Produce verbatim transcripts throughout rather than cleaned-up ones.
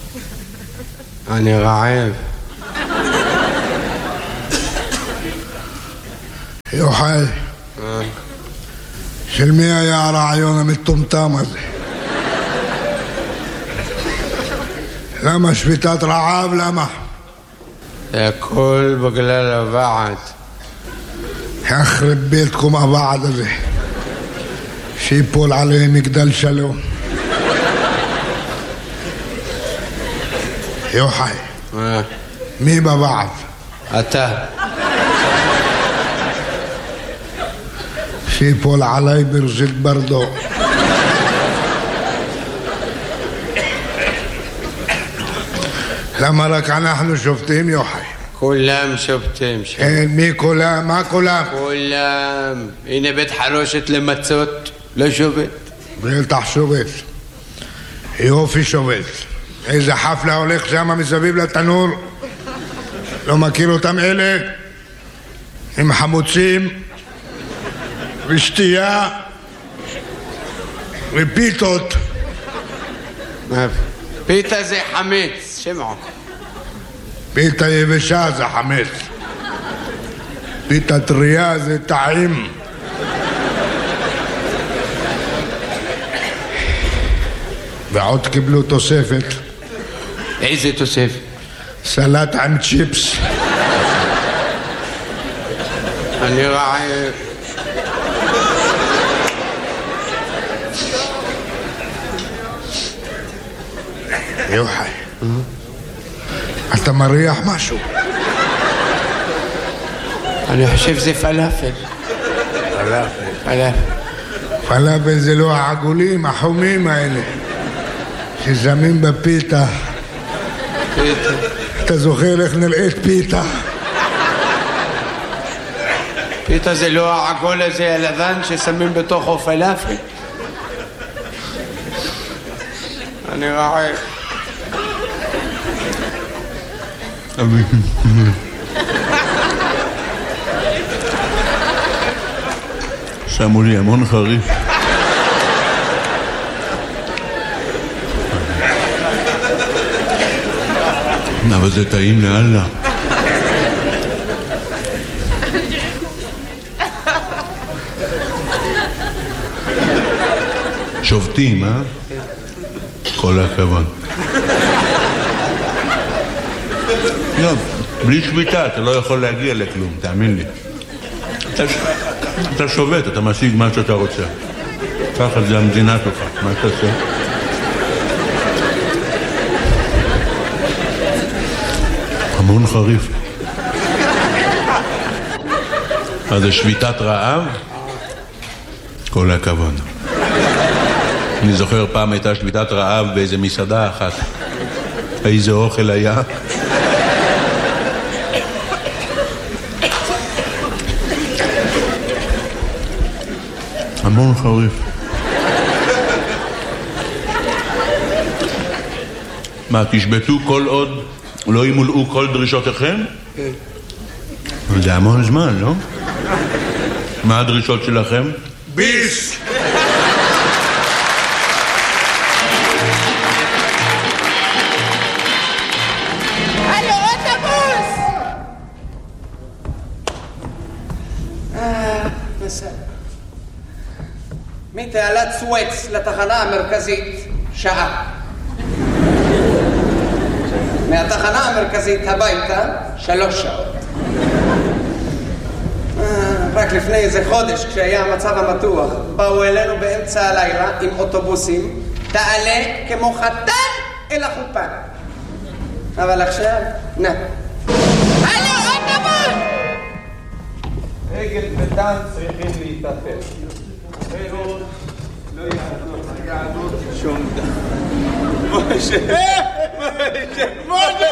אני רעב. יוחאי, של מי היה הרעיון המטומטם הזה? למה שביתת רעב? למה? זה הכל בגלל הוועד. יחרב ביתכם הוועד הזה, שיפול עליהם מגדל שלום. יוחאי, מי בוועד? אתה. שיפול עליי ברזיל ברדו. למה רק אנחנו שופטים, יוחאי? כולם שופטים. כן, מי כולם? מה כולם? כולם. הנה בית חרושת למצות, לא שופט. בטח שופט. יופי שופט. איזה חפלה הולך שם מסביב לתנור. לא מכיר אותם אלה? עם חמוצים ושתייה ופיתות. פיתה זה חמץ, שמעו. פיתה יבשה זה חמץ. פיתה טריה זה טעים. ועוד קיבלו תוספת. איזה תוספת? סלט עם צ'יפס. אני רעב. יוחאי, אתה מריח משהו? אני חושב זה פלאפל. פלאפל. פלאפל. פלאפל זה לא העגולים, החומים האלה שזמים בפיתה. פיתה. אתה זוכר איך נראית פיתה? פיתה זה לא העגול הזה הלבן ששמים בתוכו פלאפל. אני רעב. שמו לי המון חריף. אבל זה טעים לאללה. שובטים, אה? כל הכבוד. לא, בלי שביתה אתה לא יכול להגיע לכלום, תאמין לי. אתה, אתה שובת, אתה משיג מה שאתה רוצה. ככה זה המדינה שלך, מה אתה עושה? המון חריף. אז זה שביתת רעב? כל הכבוד. אני זוכר פעם הייתה שביתת רעב באיזה מסעדה אחת. איזה אוכל היה? המון חריף. מה, תשבטו כל עוד לא ימולאו כל דרישותיכם? כן. זה המון זמן, לא? מה הדרישות שלכם? ביס! הלו, אוטובוס! אה, בסדר. מתעלת סואץ לתחנה המרכזית, שעה. מהתחנה המרכזית הביתה, שלוש שעות. רק לפני איזה חודש, כשהיה המצב המתוח, באו אלינו באמצע הלילה עם אוטובוסים, תעלה כמו חתן אל החופה. אבל עכשיו, נה. הלו, אוטובוס! אגד ודן צריכים להתאפר. אחרת לא יעזור ליהדות שום דבר. משה! משה! משה!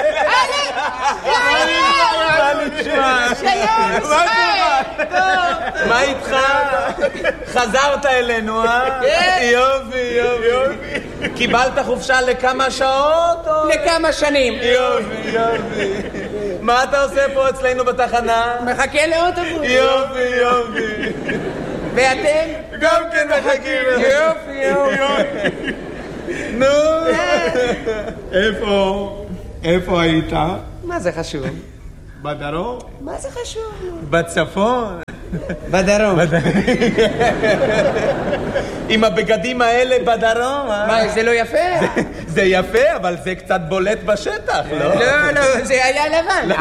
מה איתך? חזרת אלינו, אה? יופי, יופי. קיבלת חופשה לכמה שעות? לכמה שנים. יופי, יופי. מה אתה עושה פה אצלנו בתחנה? מחכה לאוטובוס. יופי, יופי. ואתם? גם כן מחכים. יופי, יופי. נו. איפה? איפה היית? מה זה חשוב? בדרום? מה זה חשוב? בצפון? בדרום. עם הבגדים האלה בדרום, אה? מה, זה לא יפה? זה יפה, אבל זה קצת בולט בשטח, לא? לא, לא, זה היה לבן.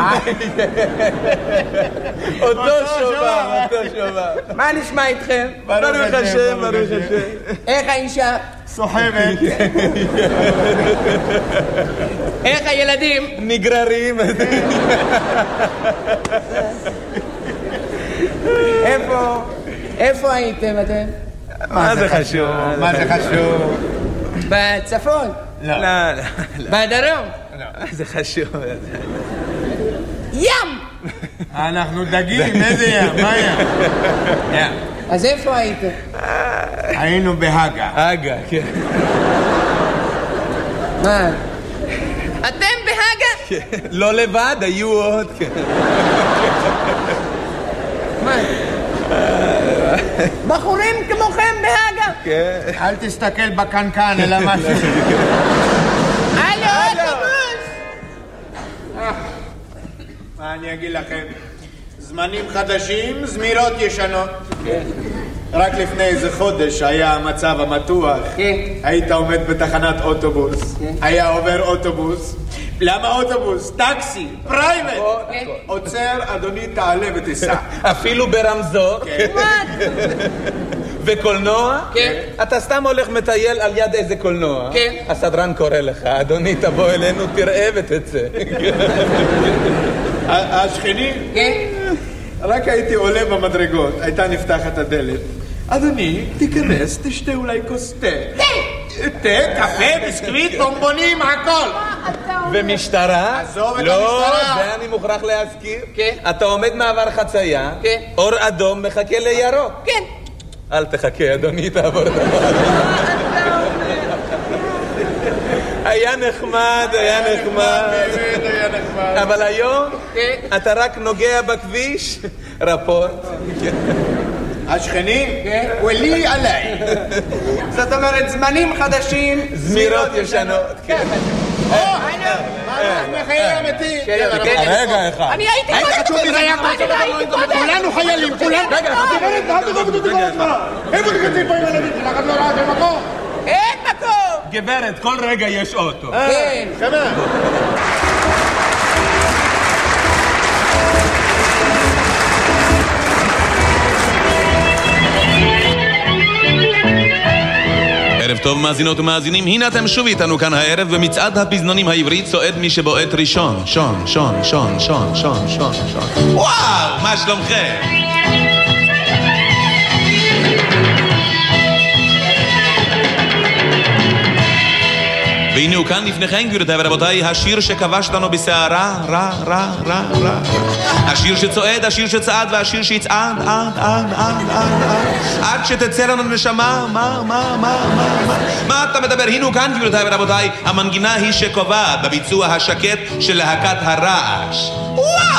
אותו שובב, אותו שובב. מה נשמע איתכם? ברוך השם, ברוך השם. איך האישה? סוחבת. איך הילדים? נגררים. איפה? איפה הייתם אתם? מה זה חשוב? מה זה חשוב? בצפון? לא, לא. בדרום? זה חשוב. ים! אנחנו דגים, איזה ים? מה ים? ים. אז איפה הייתם? היינו בהגה. הגה, כן. מה? אתם בהגה? לא לבד, היו עוד, כן. מה? בחורים כמוכם בהגה? כן. אל תסתכל בקנקן, אלא משהו. הלו, אוטובוס! מה אני אגיד לכם? זמנים חדשים, זמירות ישנות. רק לפני איזה חודש היה המצב המתוח. היית עומד בתחנת אוטובוס. היה עובר אוטובוס. למה אוטובוס? טקסי, פרייבט. עוצר, אדוני, תעלה ותיסע. אפילו ברמזור. וקולנוע? כן. אתה סתם הולך מטייל על יד איזה קולנוע. כן. הסדרן קורא לך, אדוני, תבוא אלינו, תראה ותצא. השכנים? כן. רק הייתי עולה במדרגות, הייתה נפתחת הדלת. אדוני, תיכנס, תשתה אולי כוס תה. תה! תה, קפה, ביסקוויט, בומבונים, הכל. ומשטרה? עזוב את לא, המשטרה. זה אני מוכרח להזכיר. כן. אתה עומד מעבר חצייה, כן. אור אדום מחכה לירוק. כן. אל תחכה, אדוני, תעבור את המעבר. היה נחמד, היה נחמד. באמת היה נחמד. אבל היום כן. אתה רק נוגע בכביש, רפורט. השכנים? ולי עליי. זאת אומרת, זמנים חדשים, זמירות ישנות. כן. מחיי אמיתי. רגע אחד. אני הייתי קודם. כולנו חיילים, כולנו. רגע, איפה תקצים פה עם הילדים שלך? את לא ראה במקום? אין מקום! גברת, כל רגע יש אוטו. כן. שמה? ערב טוב מאזינות ומאזינים, הנה אתם שוב איתנו כאן הערב במצעד הפזנונים העברית צועד מי שבועט ראשון. שון, שון, שון, שון, שון, שון, שון. וואו, מה שלומכם? והנה הוא כאן לפניכם, גבירותיי ורבותיי, השיר שכבש לנו בסערה, רע, רע, רע, רע. השיר שצועד, השיר שצעד, והשיר שיצעד, עד, עד, עד, עד, עד. עד שתצא לנו נשמה, מה, מה, מה, מה, מה. מה אתה מדבר? הנה הוא כאן, גבירותיי ורבותיי, המנגינה היא שקובעת בביצוע השקט של להקת הרעש. וואו!